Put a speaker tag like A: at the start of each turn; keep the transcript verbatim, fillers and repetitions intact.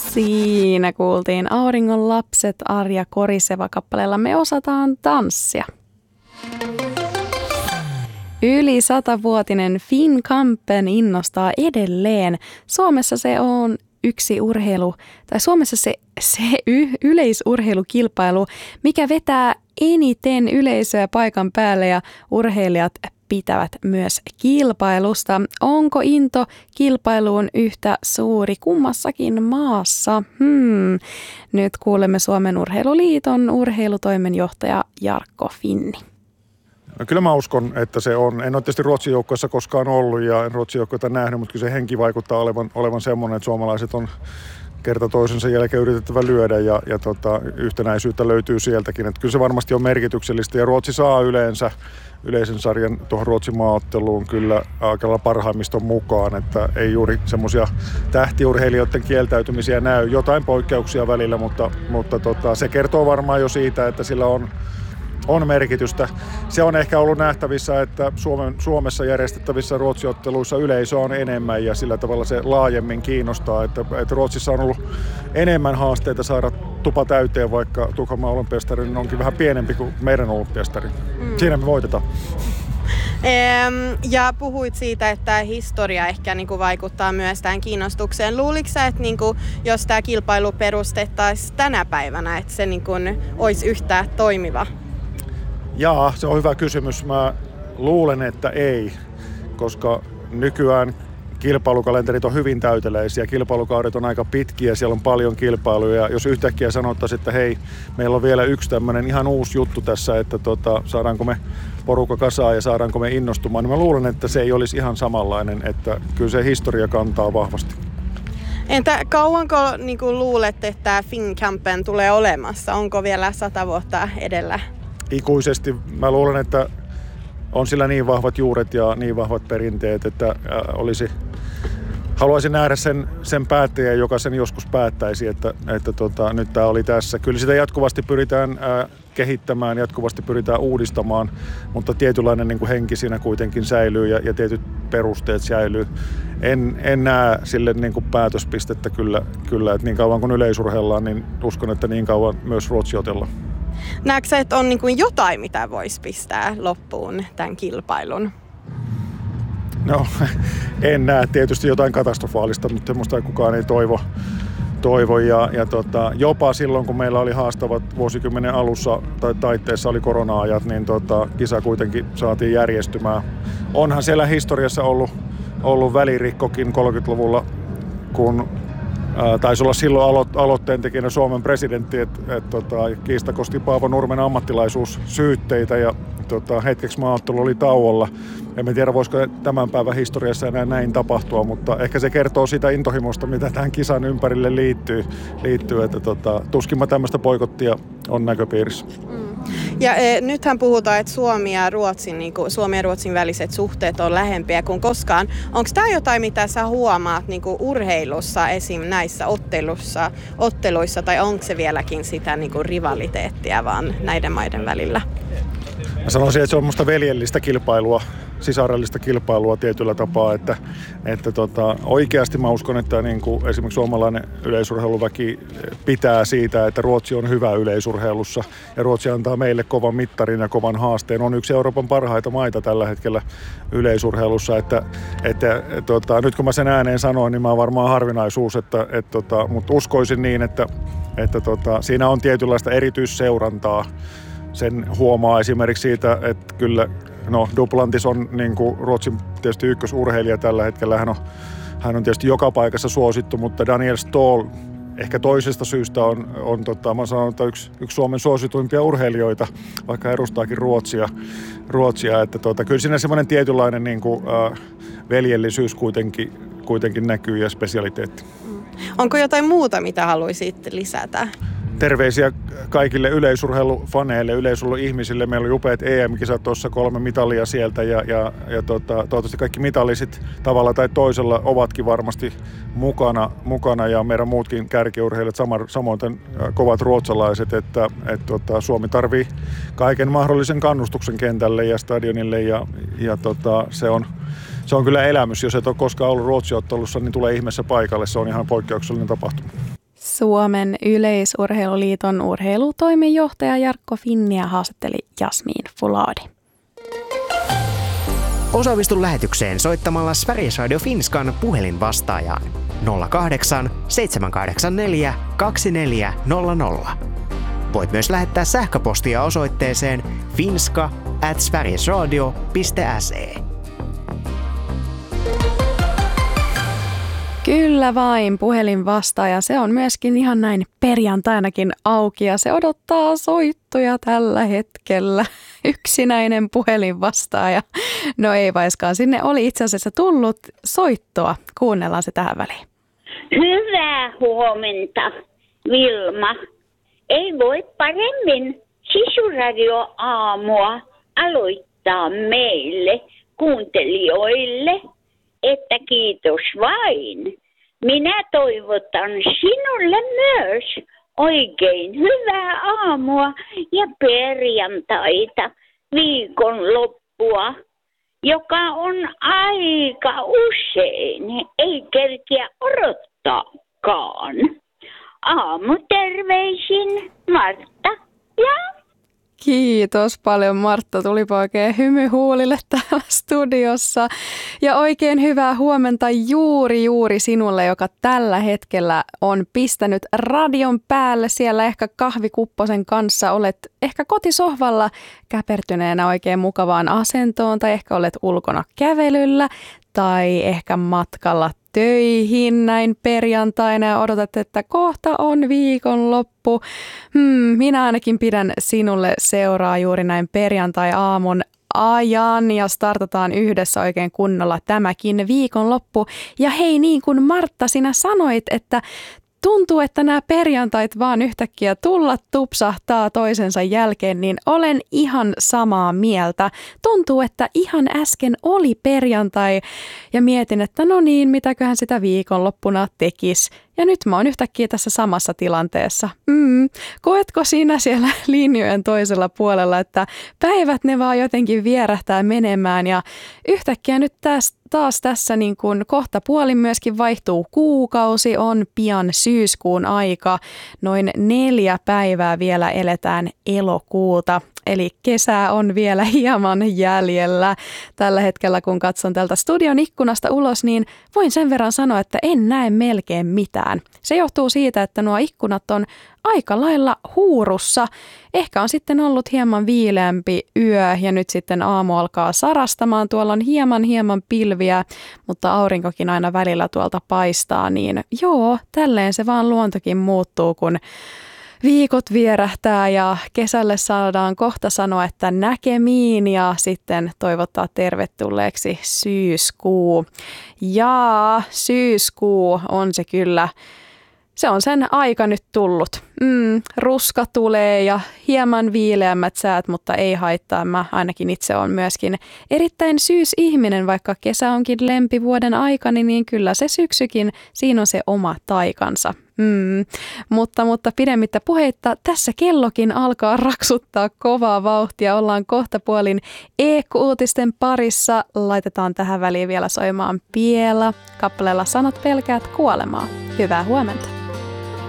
A: Siinä kuultiin Auringon lapset Arja Koriseva kappaleella Me osataan tanssia. Yli satavuotinen Finnkampen innostaa edelleen. Suomessa se on yksi urheilu, tai Suomessa se, se y, yleisurheilukilpailu, mikä vetää eniten yleisöä paikan päälle ja urheilijat pitävät myös kilpailusta. Onko into kilpailuun yhtä suuri kummassakin maassa? Hmm. Nyt kuulemme Suomen Urheiluliiton urheilutoimenjohtaja Jarkko Finni.
B: No kyllä mä uskon, että se on. En ole tietysti Ruotsin joukkueessa koskaan ollut ja en Ruotsin joukkueita nähnyt, mutta kyllä se henki vaikuttaa olevan, olevan semmoinen, että suomalaiset on kerta toisensa jälkeen yritettävä lyödä ja, ja tota, yhtenäisyyttä löytyy sieltäkin. Että kyllä se varmasti on merkityksellistä ja Ruotsi saa yleensä yleisen sarjan tuohon Ruotsin maaotteluun kyllä aika parhaimmiston mukaan, että ei juuri semmoisia tähtiurheilijoiden kieltäytymisiä näy. Jotain poikkeuksia välillä, mutta, mutta tota, se kertoo varmaan jo siitä, että sillä on on merkitystä. Se on ehkä ollut nähtävissä, että Suomen, Suomessa järjestettävissä Ruotsi-otteluissa yleisö on enemmän ja sillä tavalla se laajemmin kiinnostaa, että, että Ruotsissa on ollut enemmän haasteita saada tupa täyteen, vaikka Tukholman olympiastari onkin vähän pienempi kuin meidän olympiastari. Mm. Siinä me voitetaan.
C: Ja puhuit siitä, että historia ehkä niinku vaikuttaa myös tähän kiinnostukseen. Luuliko sä, että niinku, jos tämä kilpailu perustettaisiin tänä päivänä, että se niinku olisi yhtä toimiva?
B: Jaa, se on hyvä kysymys. Mä luulen, että ei, koska nykyään kilpailukalenterit on hyvin täyteläisiä. Kilpailukaudet on aika pitkiä, siellä on paljon kilpailuja. Jos yhtäkkiä sanottaisiin, että hei, meillä on vielä yksi tämmöinen ihan uusi juttu tässä, että tota, saadaanko me porukka kasaan ja saadaanko me innostumaan, niin mä luulen, että se ei olisi ihan samanlainen, että kyllä se historia kantaa vahvasti.
C: Entä kauanko niin kuin luulet, että Finnkampen tulee olemassa? Onko vielä sata vuotta edellä?
B: Ikuisesti. Mä luulen, että on sillä niin vahvat juuret ja niin vahvat perinteet, että olisi, haluaisin nähdä sen, sen päättäjän, joka sen joskus päättäisi, että, että tota, nyt tämä oli tässä. Kyllä sitä jatkuvasti pyritään ää, kehittämään, jatkuvasti pyritään uudistamaan, mutta tietynlainen niin kuin henki siinä kuitenkin säilyy ja, ja tietyt perusteet säilyy. En, en näe sille niin kuin päätöspistettä kyllä, kyllä, että niin kauan kun yleisurheillaan, niin uskon, että niin kauan myös Ruotsi otellaan.
C: Näetkö sä, että on niin kuin jotain, mitä voisi pistää loppuun tämän kilpailun?
B: No, en näe tietysti jotain katastrofaalista, mutta semmoista kukaan ei toivo. toivo. Ja, ja tota, jopa silloin, kun meillä oli haastavat vuosikymmenen alussa tai taitteessa oli korona-ajat, niin tota, kisa kuitenkin saatiin järjestymään. Onhan siellä historiassa ollut, ollut välirikkokin kolmekymmentäluvulla, kun Ää, taisi olla silloin alo- aloitteen tekijänä Suomen presidentti, että et, tota, kiistakosti Paavo Nurmen ammattilaisuussyytteitä ja tota, hetkeksi maaottelu oli tauolla. En tiedä, voisiko tämän päivän historiassa enää näin tapahtua, mutta ehkä se kertoo sitä intohimosta, mitä tähän kisan ympärille liittyy, liittyy että tota, tuskinpa tämmöistä boikottia on näköpiirissä. Mm.
C: Ja e, nythän puhutaan, että Suomi ja Ruotsin, niin kuin, Suomi ja Ruotsin väliset suhteet on lähempiä kuin koskaan. Onko tämä jotain, mitä sä huomaat niin kuin urheilussa, esim. Näissä ottelussa, otteluissa, tai onko se vieläkin sitä niin kuin rivaliteettia vaan näiden maiden välillä?
B: Mä sanoisin, että se on musta veljellistä kilpailua, sisarallista kilpailua tietyllä tapaa, että, että tota, oikeasti mä uskon, että niin kuin esimerkiksi suomalainen yleisurheiluväki pitää siitä, että Ruotsi on hyvä yleisurheilussa ja Ruotsi antaa meille kovan mittarin ja kovan haasteen. On yksi Euroopan parhaita maita tällä hetkellä yleisurheilussa, että, että tota, nyt kun mä sen ääneen sanoin, niin mä oon varmaan harvinaisuus, että, että, tota, mutta uskoisin niin, että, että tota, siinä on tietynlaista erityisseurantaa. Sen huomaa esimerkiksi siitä, että kyllä no, Duplantis on niin kuin Ruotsin tietysti ykkösurheilija tällä hetkellä. Hän on, hän on tietysti joka paikassa suosittu, mutta Daniel Ståhl ehkä toisesta syystä on, on tota, mä sanon, että yksi, yksi Suomen suosituimpia urheilijoita, vaikka edustaakin Ruotsia. Ruotsia että tota, kyllä siinä semmoinen tietynlainen niin kuin, äh, veljellisyys kuitenkin, kuitenkin näkyy ja spesialiteetti.
C: Onko jotain muuta, mitä haluaisit lisätä?
B: Terveisiä kaikille yleisurheilufaneille, yleisurheiluihmisille. Meillä oli upeat E M-kisat tuossa, kolme mitalia sieltä ja, ja, ja tota, toivottavasti kaikki mitalisit tavalla tai toisella ovatkin varmasti mukana, mukana ja meidän muutkin kärkiurheilijat, samoin kovat ruotsalaiset, että et, tota, Suomi tarvii kaiken mahdollisen kannustuksen kentälle ja stadionille ja, ja tota, se on Se on kyllä elämys. Jos et ole koskaan ollut Ruotsi-ottelussa, niin tulee ihmeessä paikalle. Se on ihan poikkeuksellinen tapahtuma.
A: Suomen yleisurheiluliiton urheilutoimenjohtaja Jarkko Finniä haastatteli Jasmin Fuladi.
D: Osallistu lähetykseen soittamalla Sveriges Radio Finskan puhelinvastaajaan nolla kahdeksan seitsemän kahdeksan neljä kaksi neljä nolla nolla. Voit myös lähettää sähköpostia osoitteeseen finska at sverigesradio piste se.
A: Kyllä vain, puhelinvastaaja. Se on myöskin ihan näin perjantainakin auki ja se odottaa soittoja tällä hetkellä. Yksinäinen puhelinvastaaja. No ei vaiskaan, sinne oli itse asiassa tullut soittoa. Kuunnellaan se tähän väliin.
E: Hyvää huomenta, Vilma. Ei voi paremmin Sisuradio aamua aloittaa meille kuuntelijoille, että kiitos vain. Minä toivotan sinulle myös oikein hyvää aamua ja perjantaita, viikonloppua, joka on aika usein, ei kerkiä odottaakaan. Aamu terveisin, Martta ja...
A: Kiitos paljon, Martta. Tulipa oikein hymy huulille täällä studiossa. Ja oikein hyvää huomenta juuri juuri sinulle, joka tällä hetkellä on pistänyt radion päälle siellä ehkä kahvikupposen kanssa. Olet ehkä kotisohvalla käpertyneenä oikein mukavaan asentoon tai ehkä olet ulkona kävelyllä tai ehkä matkalla töihin näin perjantaina ja odotat, että kohta on viikonloppu. Hmm, minä ainakin pidän sinulle seuraa juuri näin perjantai-aamun ajan ja startataan yhdessä oikein kunnolla tämäkin viikonloppu. Ja hei, niin kuin Martta sinä sanoit, että tuntuu, että nämä perjantait vaan yhtäkkiä tulla tupsahtaa toisensa jälkeen, niin olen ihan samaa mieltä. Tuntuu, että ihan äsken oli perjantai ja mietin, että no niin, mitäköhän sitä viikonloppuna tekisi. Ja nyt mä oon yhtäkkiä tässä samassa tilanteessa. Mm. Koetko sinä siellä linjojen toisella puolella, että päivät ne vaan jotenkin vierähtää menemään ja yhtäkkiä nyt taas, taas tässä niin kuin kohta puolin myöskin vaihtuu kuukausi, on pian syyskuun aika. Noin neljä päivää vielä eletään elokuuta. Eli kesää on vielä hieman jäljellä. Tällä hetkellä, kun katson tältä studion ikkunasta ulos, niin voin sen verran sanoa, että en näe melkein mitään. Se johtuu siitä, että nuo ikkunat on aika lailla huurussa. Ehkä on sitten ollut hieman viileämpi yö ja nyt sitten aamu alkaa sarastamaan. Tuolla on hieman hieman pilviä, mutta aurinkokin aina välillä tuolta paistaa. Niin joo, tälleen se vaan luontokin muuttuu, kun viikot vierähtää ja kesälle saadaan kohta sanoa, että näkemiin ja sitten toivottaa tervetulleeksi syyskuu. Ja syyskuu on se kyllä, se on sen aika nyt tullut. Mm, ruska tulee ja hieman viileämmät säät, mutta ei haittaa. Mä ainakin itse olen myöskin erittäin syysihminen, vaikka kesä onkin lempivuoden aikani, niin kyllä se syksykin, siinä on se oma taikansa. Mm. Mutta, mutta pidemmittä puheitta, tässä kellokin alkaa raksuttaa kovaa vauhtia. Ollaan kohta puolin E K-uutisten parissa. Laitetaan tähän väliin vielä soimaan Piela kappaleella Sanat pelkäät kuolemaa. Hyvää huomenta.